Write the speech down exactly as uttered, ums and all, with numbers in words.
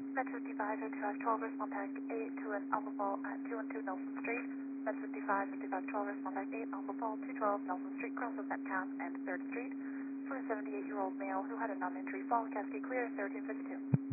Med fifty-five, fifty-five twelve, respond pack eight to an alpha ball at two twelve Nelson Street. Med fifty-five, fifty-five twelve, respond pack eight, alpha ball two twelve Nelson Street, crosses Metcalf and third Street for a seventy-eight-year-old male who had a non-injury fall, cascade clear, thirteen fifty-two.